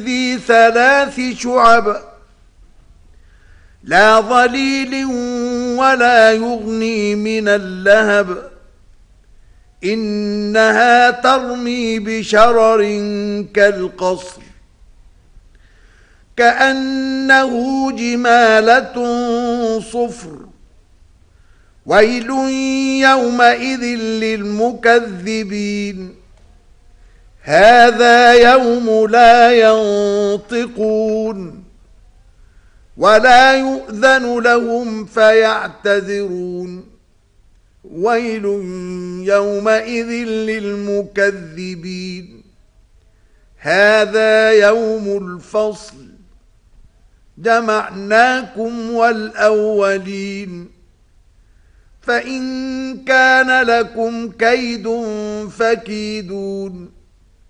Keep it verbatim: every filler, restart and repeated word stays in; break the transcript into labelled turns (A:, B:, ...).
A: ذي ثلاث شعب لا ظليل ولا يغني من اللهب إنها ترمي بشرر كالقصر كأنه جمالة صفر ويل يومئذ للمكذبين هذا يوم لا ينطقون ولا يؤذن لهم فيعتذرون ويل يومئذ للمكذبين هذا يوم الفصل جمعناكم والأولين فإن كان لكم كيد فكيدون